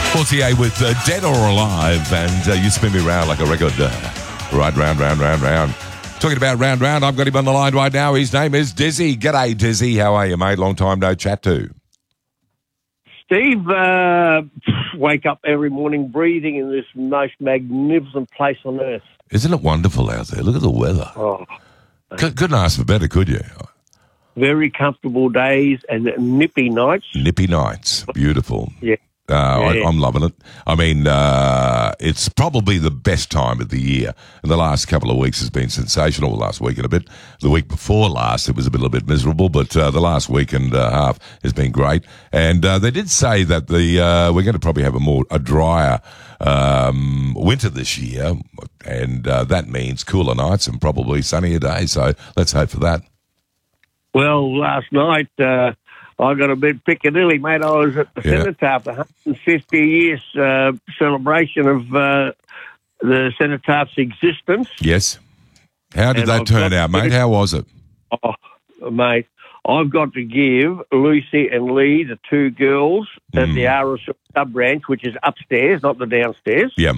48 with Dead or Alive, and you spin me round like a record. Right round. Talking about round, I've got him on the line right now. His name is Dizzy. G'day, Dizzy. How are you, mate? Long time no chat to. Steve, wake up every morning breathing in this most magnificent place on earth. Isn't it wonderful out there? Look at the weather. Oh, couldn't ask for better, could you? very comfortable days and nippy nights. Nippy nights. Beautiful. Yeah. I'm loving it. I mean, it's probably the best time of the year. And the last couple of weeks has been sensational. Last week and a bit. The week before last, it was a little bit miserable, but the last week and a half has been great. And they did say that we're going to probably have a drier winter this year, and that means cooler nights and probably sunnier days. So let's hope for that. Well, last night I got a bit Piccadilly, mate. I was at the Cenotaph, the 150 years celebration of the Cenotaph's existence. Yes. How did that turn out, mate? How was it? Oh, mate, I've got to give Lucy and Lee, the two girls, at the RSL sub-branch, which is upstairs, not the downstairs. Yeah.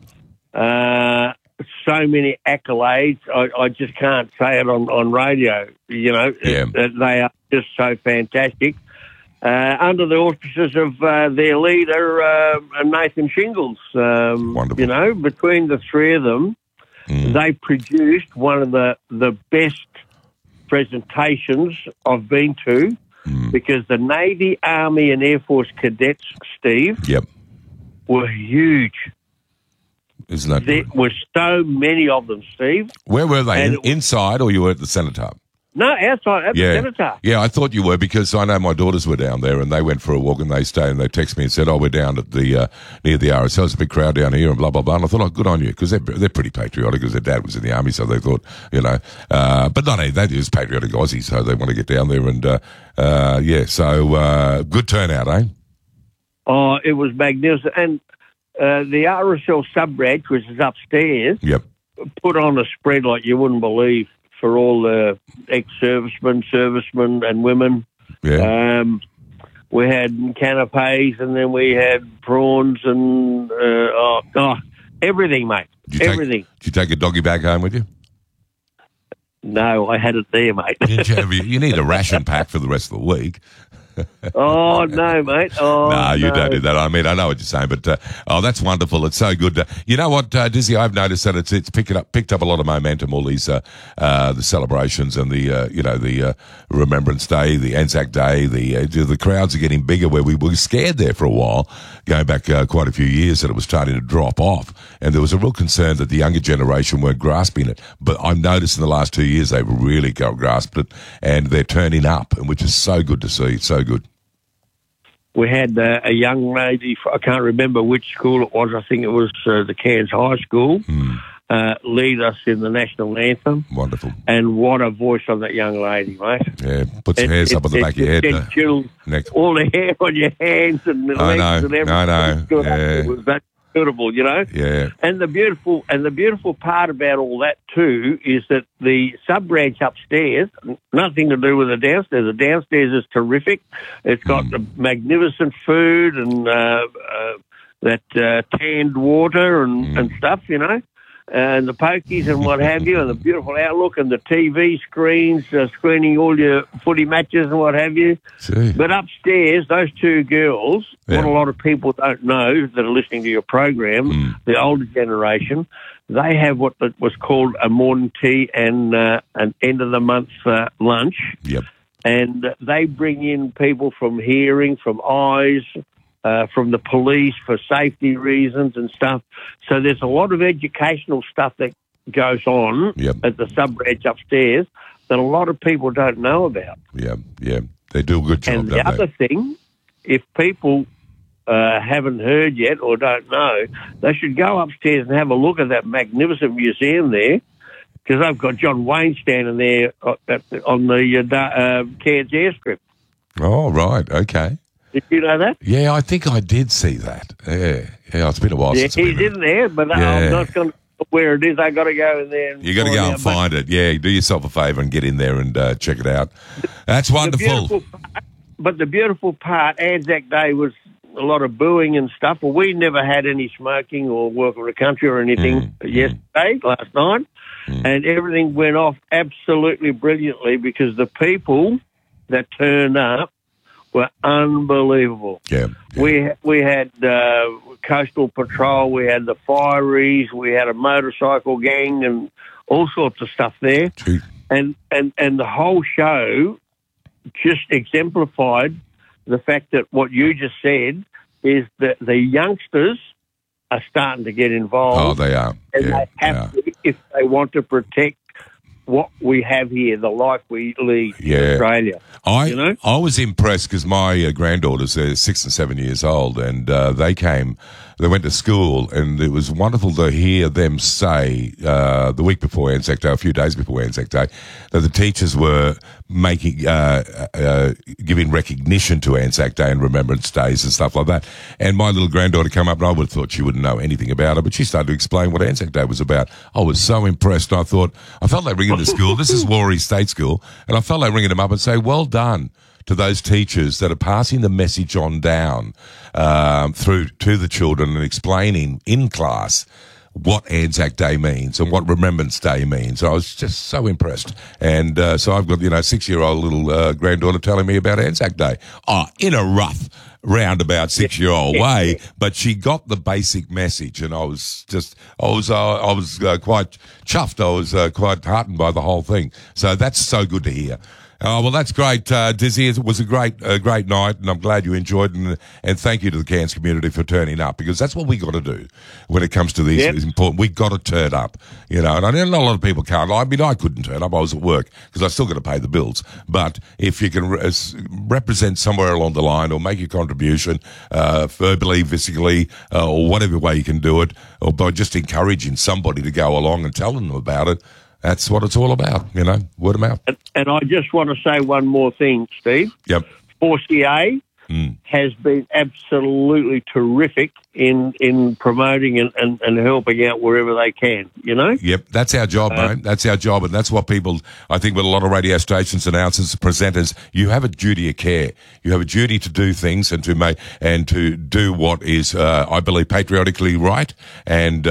So many accolades. I just can't say it on radio. You know, they are just so fantastic. Under the auspices of their leader, Nathan Shingles. Wonderful. You know, between the three of them, they produced one of the best presentations I've been to, because the Navy, Army and Air Force cadets, Steve, were huge. Isn't that There good? were so many of them, Steve. Where were they? Inside, or you were at the Cenotaph? No, outside at the Cenotaph. Yeah, I thought you were, because I know my daughters were down there and they went for a walk and they stayed and they texted me and said, we're down at the near the RSL. There's a big crowd down here and blah, blah, blah. And I thought, good on you, because they're pretty patriotic, because their dad was in the army, so they thought, but not only that, is patriotic Aussies, so they want to get down there and, so good turnout, eh? Oh, it was magnificent. And the RSL sub-branch, which is upstairs, put on a spread like you wouldn't believe for all the ex-servicemen, servicemen and women. Yeah. We had canapes, and then we had prawns and everything, mate. Everything. Did you take a doggy back home with you? No, I had it there, mate. You need a ration pack for the rest of the week. Oh, no, mate. Oh, no, you don't do that. I mean, I know what you're saying, but that's wonderful. It's so good. You know what, Dizzy? I've noticed that it's picked up a lot of momentum. All these the celebrations and the Remembrance Day, the Anzac Day. The crowds are getting bigger. Where we were scared there for a while, going back quite a few years, that it was starting to drop off, and there was a real concern that the younger generation weren't grasping it. But I've noticed in the last 2 years they've really grasped it, and they're turning up, and which is so good to see. It's so good. We had a young lady, I can't remember which school it was, I think it was the Cairns High School, lead us in the national anthem. Wonderful. And what a voice on that young lady, mate. Yeah, puts your hairs up on the back of your head. All the hair on your hands and the legs and everything. I know. It was that beautiful, Yeah. And the beautiful part about all that too is that the sub-branch upstairs, nothing to do with the downstairs. The downstairs is terrific. It's got the magnificent food and that tanned water and stuff, and the pokies and what have you, and the beautiful outlook and the TV screens screening all your footy matches and what have you. Gee. But upstairs, those two girls, what a lot of people don't know that are listening to your program, the older generation, they have what was called a morning tea and an end-of-the-month lunch. Yep. And they bring in people from hearing, from eyes, from the police for safety reasons and stuff. So there's a lot of educational stuff that goes on at the sub-branch upstairs that a lot of people don't know about. Yeah. They do a good job, and the other thing, if people haven't heard yet or don't know, they should go upstairs and have a look at that magnificent museum there, because I've got John Wayne standing there on the Cairns airstrip. Oh, right. Okay. Did you know that? Yeah, I think I did see that. Yeah, it's been a while since I've been he's in there, but I'm not going to know where it is. I got to go in there. You got to go and find it. Yeah, do yourself a favour and get in there and check it out. That's wonderful. But the beautiful part, Anzac Day was a lot of booing and stuff. Well, we never had any smoking or Welcome to Country or anything last night, and everything went off absolutely brilliantly because the people that turned up were unbelievable. Yeah. We had Coastal Patrol, we had the Fireys, we had a motorcycle gang and all sorts of stuff there. Gee. And the whole show just exemplified the fact that what you just said is that the youngsters are starting to get involved. Oh, they are. And they have to if they want to protect what we have here, the life we lead in Australia. I was impressed because my granddaughters, they're 6 and 7 years old, and they went to school, and it was wonderful to hear them say the week before Anzac Day, a few days before Anzac Day, that the teachers were making giving recognition to Anzac Day and Remembrance Days and stuff like that. And my little granddaughter came up, and I would have thought she wouldn't know anything about it, but she started to explain what Anzac Day was about. I was so impressed. I felt like ringing the school. This is Warrie State School, and I felt like ringing them up and say, well done to those teachers that are passing the message on down through to the children and explaining in class what Anzac Day means and what Remembrance Day means. I was just so impressed. And so I've got, 6-year-old little granddaughter telling me about Anzac Day. Oh, in a rough, roundabout 6-year-old way, but she got the basic message, and I was quite chuffed. I was quite heartened by the whole thing. So that's so good to hear. Oh, well, that's great, Dizzy. It was a great night, and I'm glad you enjoyed it. And thank you to the Cairns community for turning up, because that's what we got to do when it comes to these. It's important. We got to turn up, And I know a lot of people can't. I mean, I couldn't turn up. I was at work because I still got to pay the bills. But if you can represent somewhere along the line or make your contribution verbally, physically, or whatever way you can do it, or by just encouraging somebody to go along and telling them about it. That's what it's all about, word of mouth. And I just want to say one more thing, Steve. Yep. 4CA has been absolutely terrific in promoting and helping out wherever they can, Yep, that's our job, mate. That's our job, and that's what people, I think with a lot of radio stations, announcers, presenters, you have a duty of care. You have a duty to do things and to do what is, I believe, patriotically right and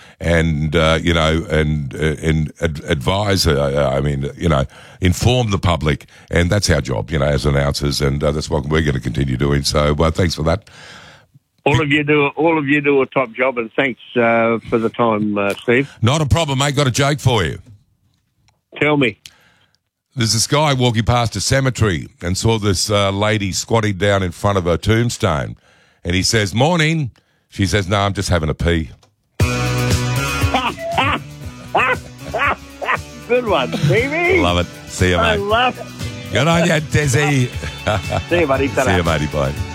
advise, inform the public, and that's our job, as announcers, and that's what we're going to continue doing. So, thanks for that. All of you do a top job, and thanks for the time, Steve. Not a problem, mate. Got a joke for you. Tell me. There's this guy walking past a cemetery and saw this lady squatting down in front of her tombstone, and he says, "Morning." She says, "No, I'm just having a pee." Good one, Stevie. Love it. See you, mate. I love it. Good on you, Desi. See you, buddy. See you, matey. Bye.